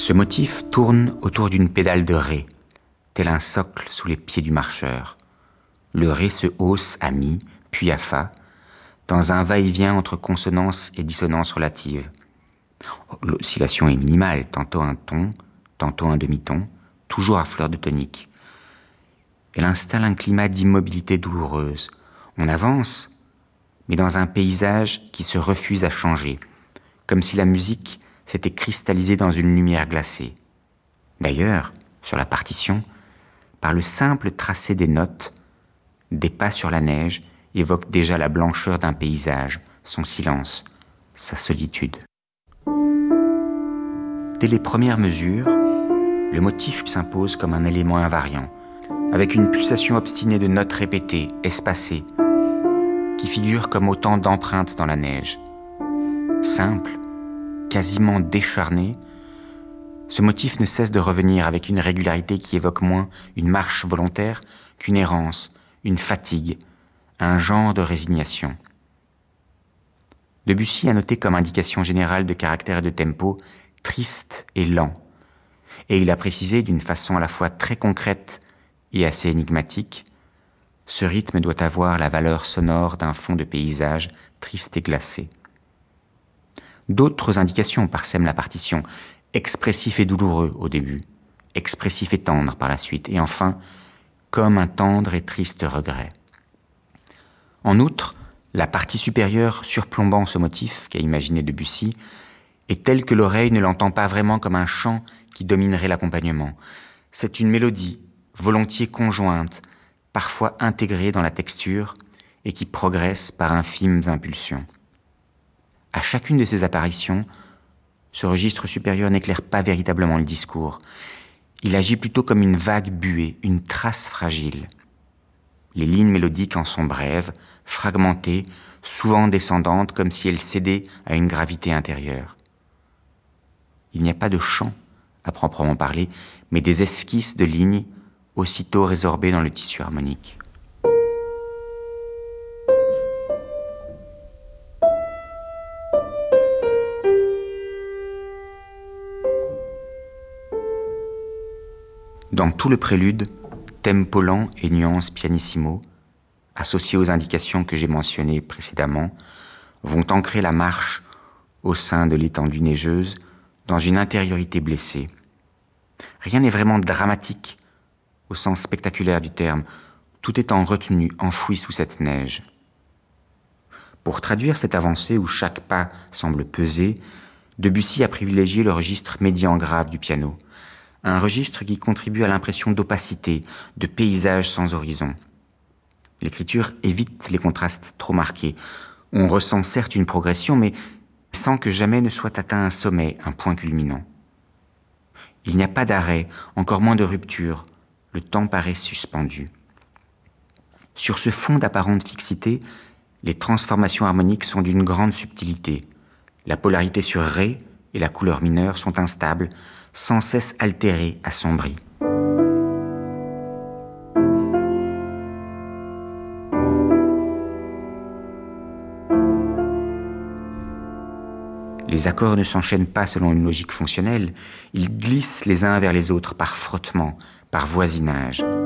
Ce motif tourne autour d'une pédale de ré, tel un socle sous les pieds du marcheur. Le ré se hausse à mi, puis à fa, dans un va-et-vient entre consonance et dissonance relative. L'oscillation est minimale, tantôt un ton, tantôt un demi-ton, toujours à fleur de tonique. Elle installe un climat d'immobilité douloureuse. On avance, mais dans un paysage qui se refuse à changer, comme si la musique s'était cristallisée dans une lumière glacée. D'ailleurs, sur la partition, par le simple tracé des notes, des pas sur la neige évoquent déjà la blancheur d'un paysage, son silence, sa solitude. Dès les premières mesures, le motif s'impose comme un élément invariant, avec une pulsation obstinée de notes répétées, espacées, qui figurent comme autant d'empreintes dans la neige. Simple, quasiment décharné, ce motif ne cesse de revenir avec une régularité qui évoque moins une marche volontaire qu'une errance, une fatigue, un genre de résignation. Debussy a noté comme indication générale de caractère et de tempo triste et lent, et il a précisé d'une façon à la fois très concrète et assez énigmatique, ce rythme doit avoir la valeur sonore d'un fond de paysage triste et glacé. D'autres indications parsèment la partition, expressif et douloureux au début, expressif et tendre par la suite, et enfin, comme un tendre et triste regret. En outre, la partie supérieure surplombant ce motif qu'a imaginé Debussy est telle que l'oreille ne l'entend pas vraiment comme un chant qui dominerait l'accompagnement. C'est une mélodie, volontiers conjointe, parfois intégrée dans la texture et qui progresse par infimes impulsions. À chacune de ces apparitions, ce registre supérieur n'éclaire pas véritablement le discours. Il agit plutôt comme une vague buée, une trace fragile. Les lignes mélodiques en sont brèves, fragmentées, souvent descendantes, comme si elles cédaient à une gravité intérieure. Il n'y a pas de chant, à proprement parler, mais des esquisses de lignes aussitôt résorbées dans le tissu harmonique. Dans tout le prélude, tempo lent et nuances pianissimo, associés aux indications que j'ai mentionnées précédemment, vont ancrer la marche au sein de l'étendue neigeuse dans une intériorité blessée. Rien n'est vraiment dramatique au sens spectaculaire du terme, tout est en retenue, enfoui sous cette neige. Pour traduire cette avancée où chaque pas semble peser, Debussy a privilégié le registre médian grave du piano, un registre qui contribue à l'impression d'opacité, de paysage sans horizon. L'écriture évite les contrastes trop marqués. On ressent certes une progression, mais sans que jamais ne soit atteint un sommet, un point culminant. Il n'y a pas d'arrêt, encore moins de rupture. Le temps paraît suspendu. Sur ce fond d'apparente fixité, les transformations harmoniques sont d'une grande subtilité. La polarité sur Ré et la couleur mineure sont instables, sans cesse altérées, assombries. Les accords ne s'enchaînent pas selon une logique fonctionnelle, ils glissent les uns vers les autres par frottement, par voisinage.